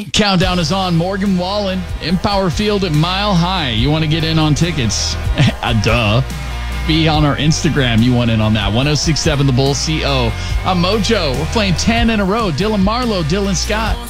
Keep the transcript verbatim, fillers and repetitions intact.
me. Countdown is on. Morgan Wallen, Empower Field at Mile High. You want to get in on tickets? uh, duh. Be on our Instagram. You want in on that. ten sixty-seven The Bull C O. I'm Mojo. We're playing ten in a row. Dylan Marlowe, Dylan Scott.